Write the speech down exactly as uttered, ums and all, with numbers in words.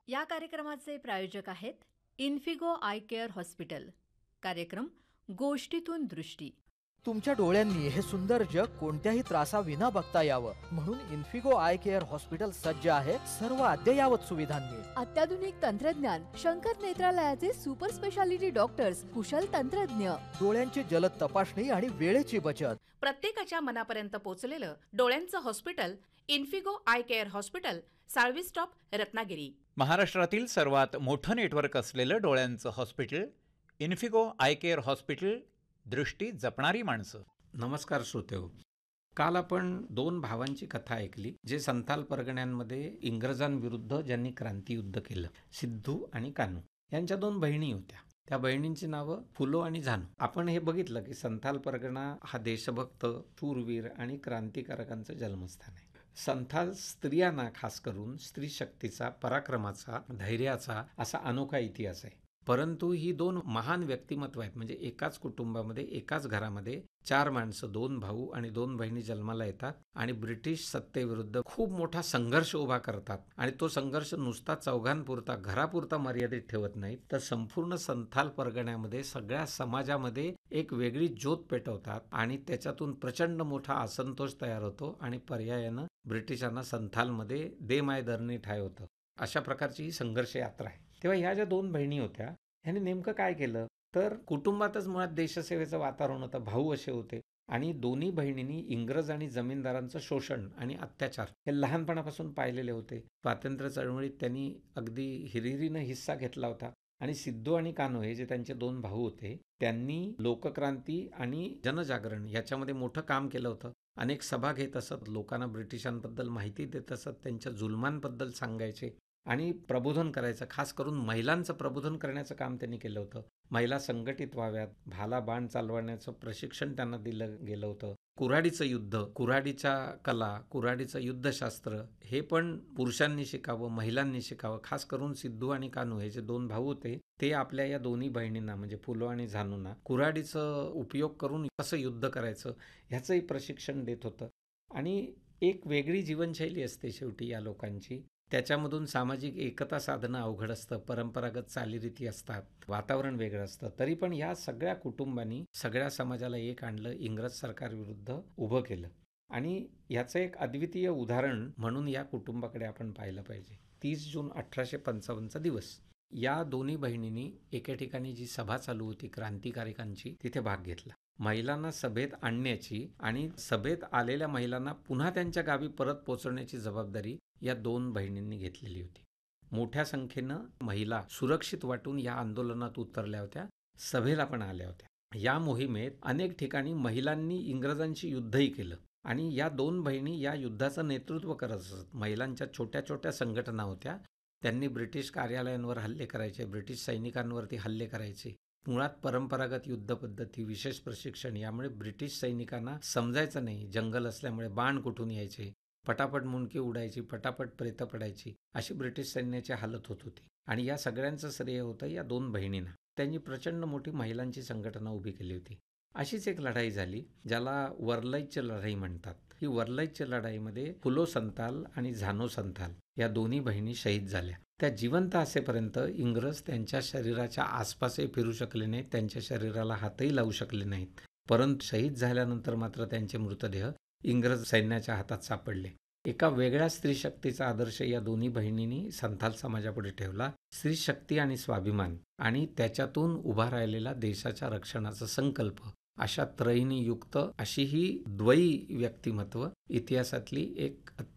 या कार्यक्रमाचे प्रायोजक आहेत इन्फिगो आय केअर हॉस्पिटल. कार्यक्रम गोष्टीतून दृष्टी. तुमच्या डोळ्यांनी हे सुंदर जग कोणत्याही त्रासाविना बघता यावं म्हणून इन्फिगो आय केअर हॉस्पिटल सज्ज आहे सर्व अद्ययावत सुविधांनी. अत्याधुनिक तंत्रज्ञान, शंकर नेत्रालयाचे सुपर स्पेशालिटी डॉक्टर्स, कुशल तंत्रज्ञ, डोळ्यांची जलद तपासणी आणि वेळेची बचत. प्रत्येकाच्या मनापर्यंत पोहोचलेलं डोळ्यांचं hospital Infigo I care hospital, Salvi stop, Ratnagiri. महाराष्ट्रातील सर्वात मोठं नेटवर्क असलेलं डोळ्यांचं hospital Infigo I care hospital, दृष्टी जपणारी माणसं. नमस्कार श्रोतेहो. काल आपण दोन भावांची कथा ऐकली जे संथाल परगण्यांमध्ये इंग्रजांविरुद्ध ज्यांनी क्रांतियुद्ध केलं. सिद्धू आणि कान्हू यांच्या दोन बहिणी होत्या. त्या बहिणींची नावं फुलो आणि झानू. आपण हे बघितलं की संथाल परगणा हा देशभक्त, शूरवीर आणि क्रांतिकारकांचं जन्मस्थान आहे. संथाल स्त्रियांना खास करून स्त्री शक्तीचा, पराक्रमाचा, धैर्याचा असा अनोखा इतिहास आहे. परंतु ही दोन महान व्यक्तिमत्व आहेत. म्हणजे एकाच कुटुंबामध्ये, एकाच घरामध्ये चार माणसं, दोन भाऊ आणि दोन बहिणी जन्माला येतात आणि ब्रिटिश सत्तेविरुद्ध खूप मोठा संघर्ष उभा करतात. आणि तो संघर्ष नुसता चौघांपुरता, घरापुरता मर्यादित ठेवत नाहीत, तर संपूर्ण संथाल परगण्यामध्ये सगळ्या समाजामध्ये एक वेगळी ज्योत पेटवतात आणि त्याच्यातून प्रचंड मोठा असंतोष तयार होतो आणि पर्यायानं ब्रिटिशांना संथालमध्ये दे माय धरणी ठाय होतं. अशा प्रकारची ही संघर्ष यात्रा आहे. तेव्हा ह्या ज्या दोन बहिणी होत्या ह्यांनी नेमकं काय केलं तर कुटुंबातच मुळात देशसेवेचं वातावरण होतं. भाऊ असे होते आणि दोन्ही बहिणींनी इंग्रज आणि जमीनदारांचं शोषण आणि अत्याचार हे लहानपणापासून पाहिलेले होते. स्वातंत्र्य चळवळीत त्यांनी अगदी हिरिरीनं हिस्सा घेतला होता. आणि सिद्धू आणि कान्हू हे जे त्यांचे दोन भाऊ होते त्यांनी लोकक्रांती आणि जनजागरण याच्यामध्ये मोठं काम केलं होतं. अनेक सभा घेत असत, लोकांना ब्रिटिशांबद्दल माहिती देत असत, त्यांच्या जुलमांबद्दल सांगायचे आणि प्रबोधन करायचं. खास करून महिलांचं प्रबोधन करण्याचं काम त्यांनी केलं होतं. महिला संघटित व्हाव्यात, भाला बाण चालवण्याचं प्रशिक्षण त्यांना दिलं गेलं होतं. कुऱ्हाडीचं युद्ध, कुऱ्हाडीच्या कला, कुऱ्हाडीचं युद्धशास्त्र हे पण पुरुषांनी शिकावं, महिलांनी शिकावं. खास करून सिद्धू आणि कान्हू हे जे दोन भाऊ होते ते आपल्या या दोन्ही बहिणींना म्हणजे फुलो आणि झानूंना कुऱ्हाडीचं उपयोग करून कसं युद्ध करायचं ह्याचंही प्रशिक्षण देत होतं. आणि एक वेगळी जीवनशैली असते शेवटी या लोकांची. त्याच्यामधून सामाजिक एकता साधणं अवघड असतं, परंपरागत चालीरीती असतात, वातावरण वेगळं असतं. तरी पण या सगळ्या कुटुंबांनी सगळ्या समाजाला एक आणलं, इंग्रज सरकारविरुद्ध उभं केलं. आणि याचं एक अद्वितीय उदाहरण म्हणून या कुटुंबाकडे आपण पाहिलं पाहिजे. तीस जून अठराशे पंचावन्नचा दिवस. या दोन्ही बहिणींनी एके ठिकाणी जी सभा चालू होती क्रांतिकारकांची तिथे भाग घेतला. महिलांना सभेत आणण्याची आणि सभेत आलेल्या महिलांना पुन्हा त्यांच्या गावी परत पोहोचवण्याची जबाबदारी या दोन बहिणींनी घेतलेली होती. मोठ्या संख्येनं महिला सुरक्षित वाटून या आंदोलनात उतरल्या होत्या, सभेला पण आल्या होत्या. या मोहिमेत अनेक ठिकाणी महिलांनी इंग्रजांशी युद्धही केलं आणि या दोन बहिणी या युद्धाचं नेतृत्व करत असत. महिलांच्या छोट्या छोट्या संघटना होत्या. त्यांनी ब्रिटिश कार्यालयांवर हल्ले करायचे, ब्रिटिश सैनिकांवरती हल्ले करायचे. मुळात परंपरागत युद्ध पद्धती, विशेष प्रशिक्षण यामुळे ब्रिटिश सैनिकांना समजायचं नाही. जंगल असल्यामुळे बाण कुठून यायचे, पटापट मुंडकी उडायची, पटापट प्रेतं पडायची, अशी ब्रिटिश सैन्याची हालत होत होती. आणि या सगळ्यांचं श्रेय होतं या दोन बहिणींना. त्यांनी प्रचंड मोठी महिलांची संघटना उभी केली होती. अशीच एक लढाई झाली ज्याला वरलईची लढाई म्हणतात. ही वरलईच्या लढाईमध्ये फुलो संथाल आणि झानू संथाल या दोन्ही बहिणी शहीद झाल्या. त्या जिवंत असेपर्यंत इंग्रज त्यांच्या शरीराच्या आसपासही फिरू शकले नाहीत, त्यांच्या शरीराला हातही लावू शकले नाहीत. परंतु शहीद झाल्यानंतर मात्र त्यांचे मृतदेह इंग्रज सैन्याच्या हातात सापडले. एका वेगळ्या स्त्रीशक्तीचा आदर्श या दोन्ही बहिणींनी संथाल समाजापुढे ठेवला. स्त्रीशक्ती आणि स्वाभिमान आणि त्याच्यातून उभा राहिलेला देशाच्या रक्षणाचा संकल्प अशा त्रयीने युक्त अशी ही द्वयी व्यक्तिमत्व इतिहासातली एक